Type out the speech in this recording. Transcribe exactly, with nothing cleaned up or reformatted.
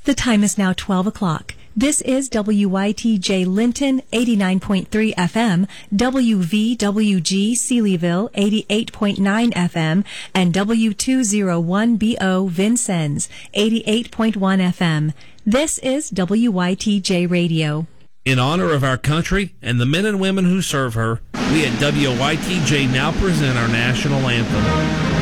The time is now twelve o'clock. This is W Y T J Linton, eighty-nine point three F M, W V W G Sealyville, eighty-eight point nine F M, and W two oh one B O Vincennes, eighty-eight point one F M. This is W Y T J Radio. In honor of our country and the men and women who serve her, we at W Y T J now present our national anthem.